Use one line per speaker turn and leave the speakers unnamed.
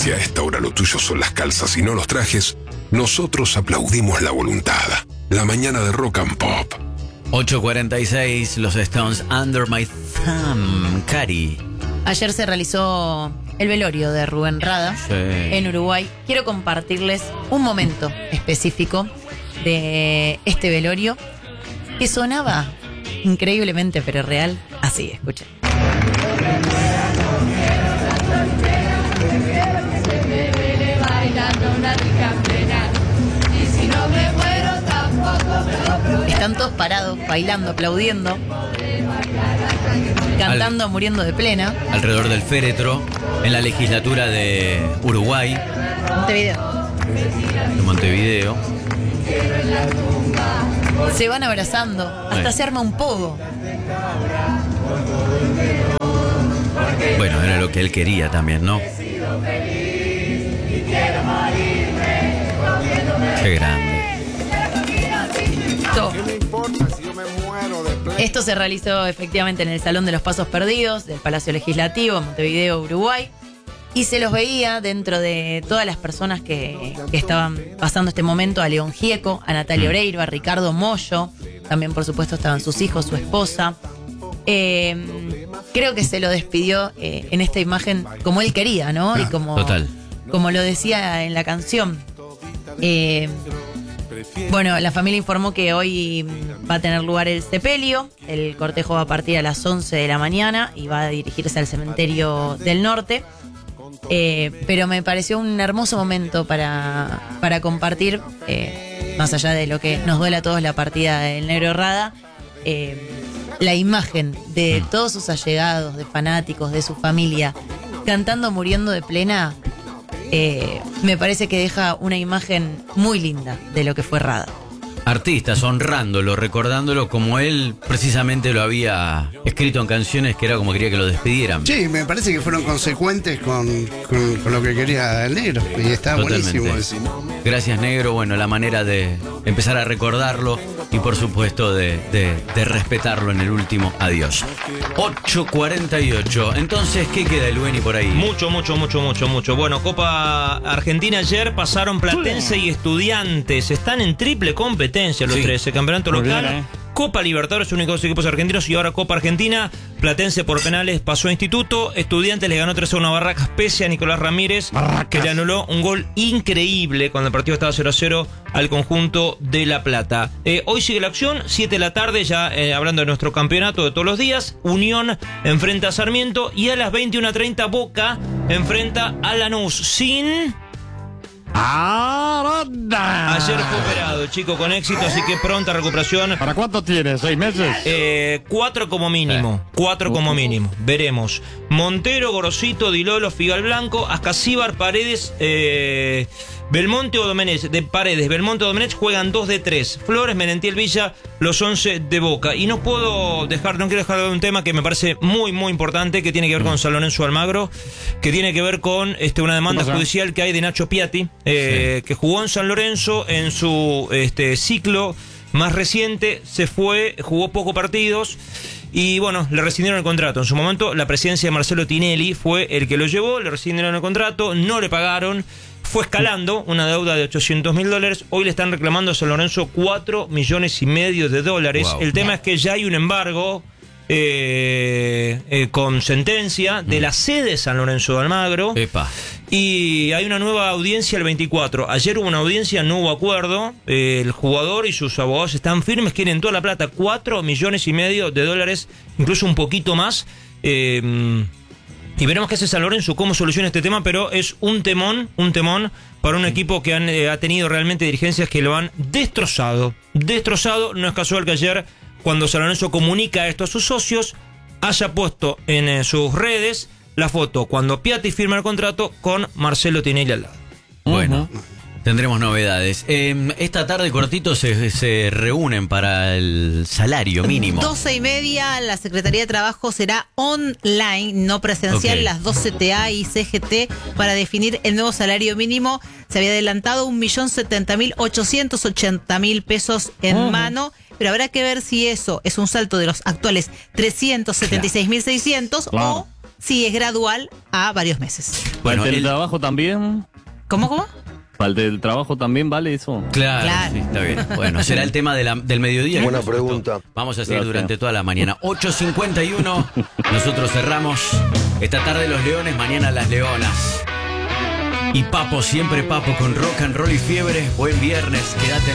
Si a esta hora lo tuyo son las calzas y no los trajes, nosotros aplaudimos la voluntad. La mañana de Rock and Pop.
8:46, los Stones, Under My Thumb. Cari.
Ayer se realizó el velorio de Rubén Rada
Sí.
en Uruguay. Quiero compartirles un momento específico de este velorio que sonaba increíblemente, pero real, así, escuchen. Están todos parados, bailando, aplaudiendo, cantando, muriendo de plena.
Alrededor del féretro, en la legislatura de Uruguay,
Montevideo.
de Montevideo.
Se van abrazando, hasta se arma un pogo.
Bueno, era lo que él quería también, ¿no? Qué grande.
Esto se realizó efectivamente en el Salón de los Pasos Perdidos del Palacio Legislativo en Montevideo, Uruguay. Y se los veía dentro de todas las personas que estaban pasando este momento: a León Gieco, a Natalia Oreiro, a Ricardo Mollo. También, por supuesto, estaban sus hijos, su esposa. Creo que se lo despidió en esta imagen como él quería, ¿no? Y
Total.
como lo decía en la canción. Bueno, la familia informó que hoy va a tener lugar el sepelio. El cortejo va a partir a las 11 de la mañana y va a dirigirse al cementerio del norte. Pero me pareció un hermoso momento para compartir, más allá de lo que nos duele a todos la partida del Negro Rada, la imagen de todos sus allegados, de fanáticos, de su familia, cantando, muriendo de plena. Me parece que deja una imagen muy linda de lo que fue Rada.
Artistas honrándolo, recordándolo como él precisamente lo había escrito en canciones, que era como quería que lo despidieran.
Sí, me parece que fueron consecuentes con lo que quería el negro. Y está
Totalmente.
buenísimo eso.
Gracias, negro. Bueno, la manera de empezar a recordarlo y por supuesto de respetarlo en el último adiós. 8:48. Entonces, ¿qué queda el Beni por ahí?
Mucho. Bueno, Copa Argentina ayer pasaron Platense y Estudiantes. Están en triple competencia los
Sí.
tres. El campeonato
Muy
local,
bien,
Copa Libertadores, únicos dos equipos argentinos, y ahora Copa Argentina. Platense por penales pasó a Instituto. Estudiantes le ganó 3-1 a Barracas pese a Nicolás Ramírez, que le anuló un gol increíble cuando el partido estaba 0-0 al conjunto de La Plata. Hoy sigue la acción, 7 de la tarde, ya hablando de nuestro campeonato de todos los días. Unión enfrenta a Sarmiento y a las 21:30 Boca enfrenta a Lanús sin...
¡Aranda!
Ayer fue operado, chico, con éxito, así que pronta recuperación.
¿Para cuánto tienes? 6 meses.
4 como mínimo. 4 como mínimo. Veremos. Montero, Gorosito, Dilolo, Figal Blanco, Ascasíbar, Paredes, Belmonte o Domenech. De Paredes, Belmonte o Domenech juegan 2 de 3. Flores, Menentiel, Villa, los 11 de Boca. Y no quiero dejar de un tema que me parece muy importante, que tiene que ver con San Lorenzo Almagro, que tiene que ver con una demanda judicial que hay de Nacho Piatti, que jugó en San Lorenzo en su ciclo más reciente, se fue, jugó pocos partidos y bueno, le rescindieron el contrato. En su momento la presidencia de Marcelo Tinelli fue el que lo llevó, le rescindieron el contrato, no le pagaron, fue escalando una deuda de $800.000. Hoy le están reclamando a San Lorenzo $4,5 millones.
Wow.
El tema es que ya hay un embargo con sentencia de la sede de San Lorenzo de Almagro.
Epa.
Y hay una nueva audiencia el 24. Ayer hubo una audiencia, no hubo acuerdo. El jugador y sus abogados están firmes, quieren toda la plata, $4,5 millones, incluso un poquito más. Y veremos qué hace San Lorenzo, cómo soluciona este tema, pero es un temón para un equipo que ha tenido realmente dirigencias que lo han destrozado. No es casual que ayer, cuando San Lorenzo comunica esto a sus socios, haya puesto en sus redes la foto cuando Piatti firma el contrato con Marcelo Tinelli al lado.
Bueno, tendremos novedades. Esta tarde, cortito, se reúnen para el salario mínimo.
12:30, la Secretaría de Trabajo será online, no presencial,
Ok.
las dos CTA y CGT, para definir el nuevo salario mínimo. Se había adelantado 1.070.880.000 pesos en mano, pero habrá que ver si eso es un salto de los actuales 376.600
Claro.
o sí es gradual a varios meses.
Bueno,
¿El
el
trabajo también?
¿Cómo?
¿Falta del trabajo también vale eso?
Claro,
Claro.
sí, está bien. Bueno, será el tema del mediodía.
Buena
Por supuesto,
pregunta.
Vamos a seguir
Gracias.
durante toda la mañana. 8:51. Nosotros cerramos esta tarde los leones, mañana las leonas. Y Papo, siempre Papo, con rock and roll y fiebre. Buen viernes, quédate.